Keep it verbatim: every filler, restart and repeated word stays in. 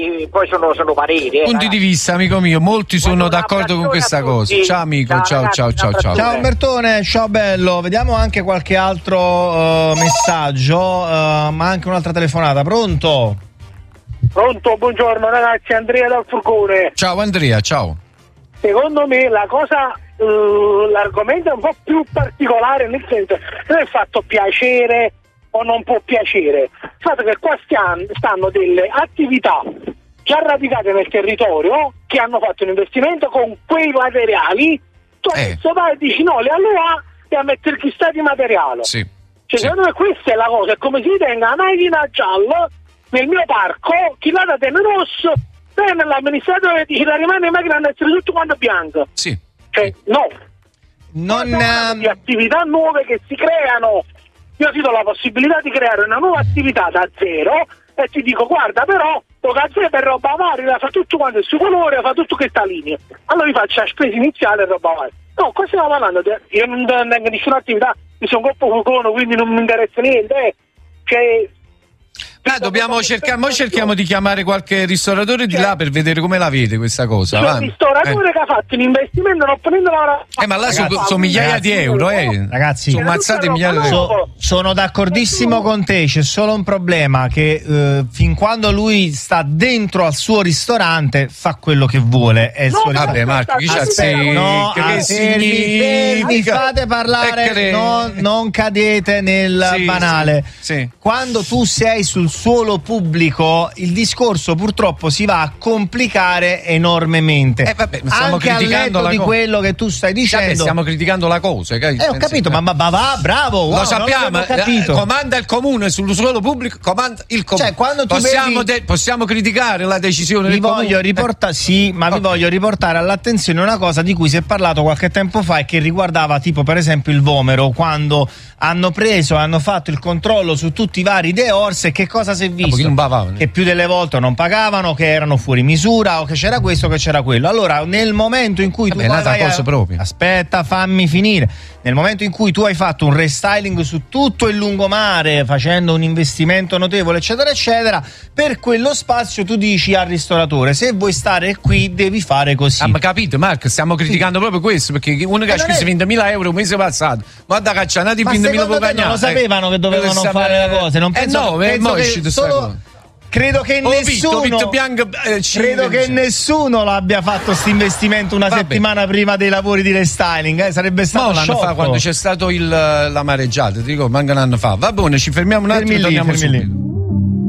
poi sono, sono pareri. Eh, punti di vista, amico mio, molti sono d'accordo con questa cosa. Ciao amico, ciao ciao ciao ciao. Ciao, ciao Umbertone, ciao bello. Vediamo anche qualche altro uh, messaggio, uh, ma anche un'altra telefonata. Pronto? Pronto, buongiorno ragazzi, Andrea dal Furgone. Ciao Andrea, ciao. Secondo me la cosa, uh, l'argomento è un po' più particolare, nel senso non è il fatto piacere o non può piacere, il fatto che qua stiano, stanno delle attività già radicate nel territorio che hanno fatto un investimento con quei materiali, tu eh. adesso vai e dici no, le allora e a mettere chissà di materiale. Sì. Cioè, sì. secondo me questa è la cosa, è come si tenga una macchina gialla nel mio parco, chi la tiene rosso, bene l'amministratore dice la rimane in macchina a essere tutto quanto bianco. Sì. Cioè, no. Non di attività nuove che si creano. Io ti do la possibilità di creare una nuova attività da zero e ti dico guarda però lo cazzè per roba varia fa tutto quanto il suo colore, fa tutto questa linea, allora vi faccio la spesa iniziale e roba varia. No, qua stiamo parlando, io non tengo nessuna attività, mi sono un po' furgone, quindi non mi interessa niente, eh. Cioè Ah, dobbiamo cercare, mo cerchiamo di chiamare qualche ristoratore di là per vedere come la vede questa cosa. C'è un ristoratore eh. che ha fatto un investimento non prendendo la Eh, ma là sono so migliaia di euro, eh. Ragazzi, sono mazzate migliaia di euro. So, sono d'accordissimo con te, c'è solo un problema che eh, fin quando lui sta dentro al suo ristorante fa quello che vuole. È il no, suo vabbè, Marco, chi c'ha sei? No, che, ah, che fermi, fermi, fate parlare, non, non cadete nel sì, banale. Sì, sì. Quando tu sei sul suolo pubblico, il discorso purtroppo si va a complicare enormemente. Eh, vabbè, stiamo anche al letto di co- quello che tu stai dicendo. Vabbè, stiamo criticando la cosa. Che eh, ho capito, ma, ma, ma va, bravo. Wow, lo sappiamo. Capito. Eh, comanda il comune sul suolo pubblico, comanda il comune. Cioè, quando tu possiamo, vedi... de- possiamo criticare la decisione vi del voglio comune. Riporta- sì, ma okay. vi voglio riportare all'attenzione una cosa di cui si è parlato qualche tempo fa e che riguardava tipo per esempio il Vomero, quando hanno preso e hanno fatto il controllo su tutti i vari De Ors e che cosa si è visto? Ah, che più delle volte non pagavano, che erano fuori misura o che c'era questo o che c'era quello. Allora nel momento in cui Vabbè, tu vai vai a... proprio. aspetta fammi finire nel momento in cui tu hai fatto un restyling su tutto il lungomare facendo un investimento notevole eccetera eccetera, per quello spazio tu dici al ristoratore se vuoi stare qui devi fare così. Ah, ma capito Marco, stiamo criticando sì. proprio questo, perché uno che ha speso ventimila euro un mese passato ma da caccianati ventimila non lo sapevano eh, che dovevano fare le cose, non penso, eh no, penso è che solo credo che oh, nessuno Vitto, Vitto Bianco, eh, credo che nessuno l'abbia fatto questo investimento una Vabbè. settimana prima dei lavori di restyling, eh, sarebbe stato no, l'anno sciocco. fa quando c'è stato il, la mareggiata, ti dico, manca un anno fa. Va bene, ci fermiamo un attimo e torniamo subito.